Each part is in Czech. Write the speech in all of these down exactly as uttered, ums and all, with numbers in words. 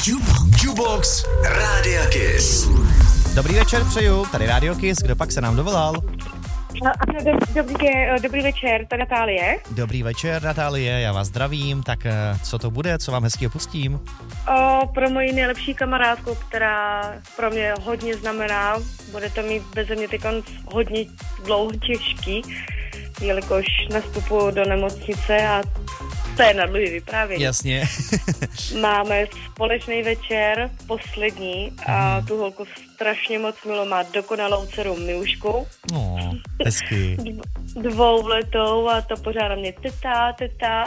Jukebox Rádia Kiss. Dobrý večer přeju, tady Rádio Kiss, kdo pak se nám dovolal? Ano, do, dobrý, dobrý večer, to Natálie. Dobrý večer, Natálie, já vás zdravím, tak co to bude, co vám hezky pustím? O, pro moji nejlepší kamarádku, která pro mě hodně znamená, bude to mít beze mě teď hodně dlouho těžký, jelikož nastupuju do nemocnice a to je na dlouhý vyprávění. Jasně. Máme společný večer, poslední, a tu holku strašně moc milu, má dokonalou dceru Milušku. No, hezky. Dvouletou a to pořád na mě teta, teta.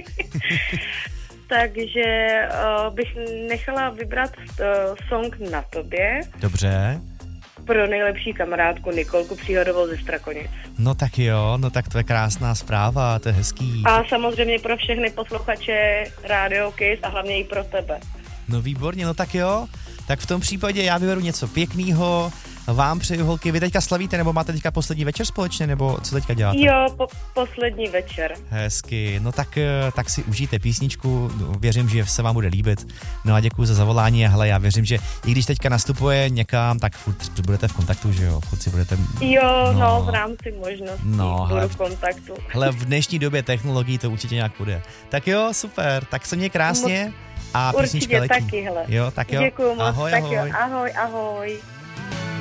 Takže uh, bych nechala vybrat uh, song Na tobě. Dobře. Pro nejlepší kamarádku Nikolku Příhodovou ze Strakonic. No tak jo, no tak to je krásná zpráva, to je hezký. A samozřejmě pro všechny posluchače Rádio Kiss a hlavně i pro tebe. No výborně, no tak jo. Tak v tom případě já vyberu něco pěkného. Vám přeju, holky, vy teďka slavíte, nebo máte teďka poslední večer společně, nebo co teďka děláte? Jo, po- poslední večer. Hezky, no tak, tak si užijte písničku, věřím, že se vám bude líbit. No a děkuji za zavolání a hele, já věřím, že i když teďka nastupuje někam, tak furt budete v kontaktu, že jo? Furt si budete... Jo, no, no v rámci možností no, budu hele, v kontaktu. Hele, v dnešní době technologií to určitě nějak bude. Tak jo, super, tak se měj krásně a písnička letí. Určitě taky, hele. Jo, tak jo. Děkuju moc, ahoj, tak ahoj. jo, ahoj, ahoj.